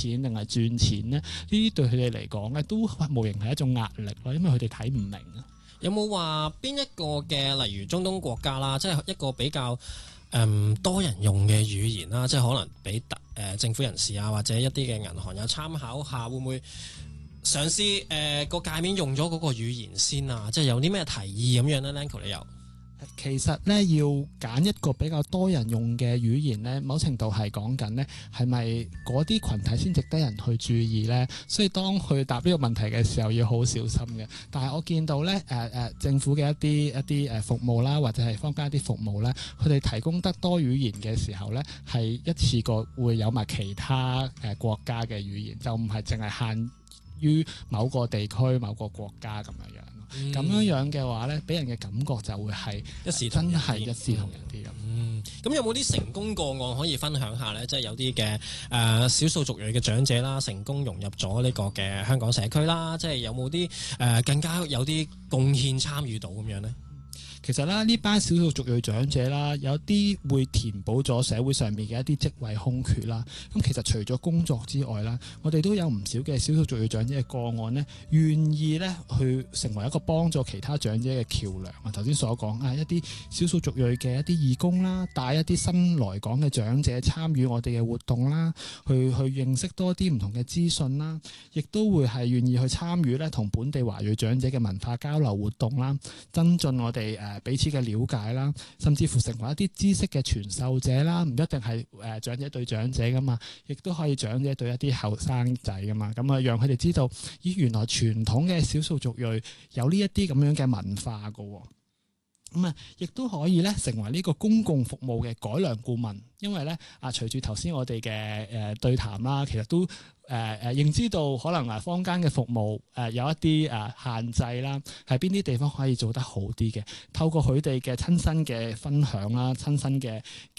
錢定係賺錢咧？呢啲對佢哋嚟講咧，都無形係一種壓力咯，因為佢哋睇唔明啊。 有冇話邊一個嘅，例如中東國家啦，即係一個比較多人用嘅語言啦，即係可能俾政府人士啊，或者一啲嘅銀行有參考下，會唔會嘗試個界面用咗嗰個語言先啊？即係有啲咩提議咁樣咧 Lanco 你有？ 其實咧，要揀一個比較多人用嘅語言咧，某程度係講緊咧，係咪嗰啲群體先值得人去注意咧？所以當佢答呢個問題嘅時候，要好小心嘅。但係我見到咧，政府嘅一啲服務啦，或者係坊間一啲服務咧，佢哋提供得多語言嘅時候咧，係一次過會有埋其他國家嘅語言，就唔係淨係限於某個地區、某個國家咁樣樣。咁樣嘅話咧，俾人嘅感覺就會係真係一視同仁啲咁。 咁有冇啲成功個案可以分享下咧？即係有啲嘅少數族裔嘅長者啦，成功融入咗呢個嘅香港社區啦，即係有冇啲更加有啲貢獻參與到咁樣咧？ 其實啦，呢班少數族裔長者啦，有啲會填補咗社會上面嘅一啲職位空缺啦。咁其實除咗工作之外啦，我哋都有唔少嘅少數族裔長者嘅個案呢，願意呢去成為一個幫助其他長者嘅橋梁啊。頭先所講一啲少數族裔嘅一啲義工啦，帶一啲新來港嘅長者參與我哋嘅活動啦，去認識多啲唔同嘅資訊啦，亦都會係願意去參與呢同本地華裔長者嘅文化交流活動啦，增進我哋彼此嘅了解啦，甚至乎成為一啲知識嘅傳授者啦，唔一定係長者對長者噶嘛，亦都可以長者對一啲後生仔噶嘛，咁啊讓佢哋知道，咦原來傳統嘅少數族裔有呢一啲咁樣嘅文化噶喎。咁亦都可以咧成為呢個公共服務嘅改良顧問，因為咧隨住頭先我哋嘅對談啦，其實都認知到可能坊間嘅服務有一啲限制啦，係邊啲地方可以做得好啲嘅。透過佢哋嘅親身嘅分享啦、親身嘅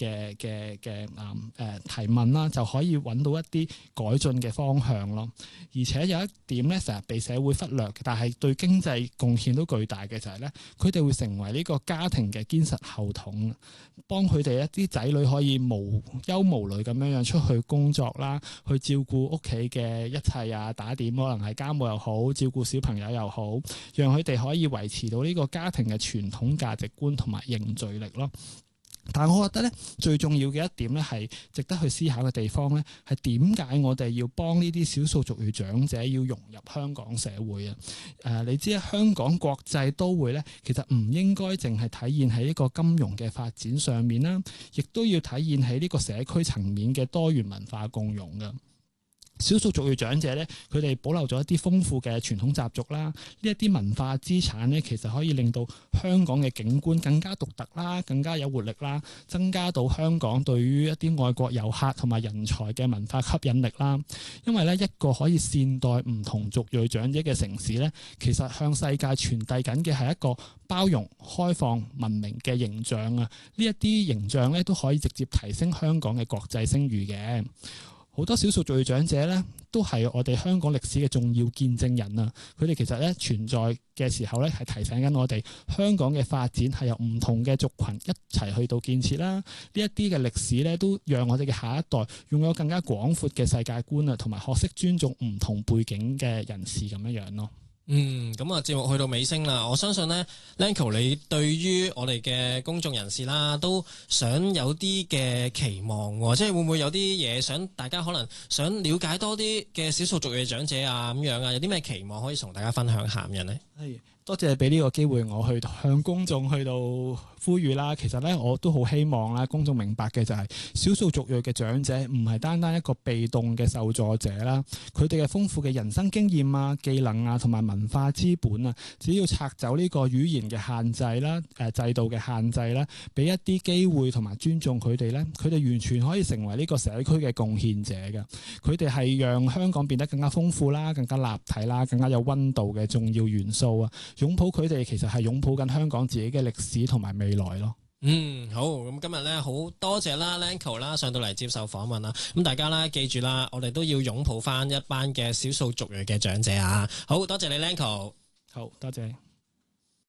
提問啦，就可以揾到一啲改進嘅方向咯。而且有一點咧，成日被社會忽略，但係對經濟貢獻都巨大嘅就係咧，佢哋會成為呢個家庭嘅堅實後盾，幫佢哋一啲仔女可以無憂無慮咁樣出去工作啦，去照顧屋企嘅一切打點可能係家務又好，照顧小朋友又好，讓佢哋可以維持到呢個家庭嘅傳統價值觀同埋凝聚力咯。但係我覺得咧，最重要嘅一點咧，係值得去思考嘅地方咧，係點解我哋要幫呢啲少數族裔長者要融入香港社會啊？你知香港國際都會咧，其實唔應該淨係體現喺呢個金融嘅發展上面啦，亦都要體現喺呢個社區層面嘅多元文化共融㗎。少數族裔長者咧，佢哋保留咗一啲豐富嘅傳統習俗啦，呢一啲文化資產咧，其實可以令到香港嘅景觀更加獨特啦，更加有活力啦，增加到香港對於一啲外國遊客同埋人才嘅文化吸引力啦。因為咧，一個可以善待唔同族裔長者嘅城市咧，其實向世界傳遞緊嘅係一個包容、開放、文明嘅形象啊！呢一啲形象咧，都可以直接提升香港嘅國際聲譽嘅。好多少數族裔長者咧，都係我哋香港歷史嘅重要見證人啊！佢哋其實咧存在嘅時候咧，係提醒緊我哋香港嘅發展係由唔同嘅族群一齊去到建設啦。呢一啲嘅歷史咧，都讓我哋嘅下一代擁有更加廣闊嘅世界觀啊，同埋學識尊重唔同背景嘅人士咁樣樣咯。 咁啊，節目去到尾聲啦。我相信呢 Lanco 你對於我哋嘅公眾人士啦，都想有啲嘅期望喎，即係會唔會有啲嘢想大家可能想了解多啲嘅少數族裔長者啊咁樣啊，有啲咩期望可以同大家分享下咁樣呢？ 係，多謝你俾呢個機會我去向公眾去到呼籲啦。其實咧，我都好希望啦，公眾明白嘅就係少數族裔嘅長者唔係單單一個被動嘅受助者啦，佢哋嘅豐富嘅人生經驗啊、技能啊同埋文化資本啊，只要拆走呢個語言嘅限制啦、制度嘅限制啦，俾一啲機會同埋尊重佢哋咧，佢哋完全可以成為呢個社區嘅貢獻者嘅。佢哋係讓香港變得更加豐富啦、更加立體啦、更加有溫度嘅重要元素啊！擁抱佢哋，其實係擁抱緊香港自己嘅歷史同埋未來咯。 好，咁今日咧好多謝啦 Lanco 啦上到嚟接受訪問啦。咁大家啦記住啦，我哋都要擁抱翻一班嘅少數族裔嘅長者啊！好多謝你 Lanco， 好多謝。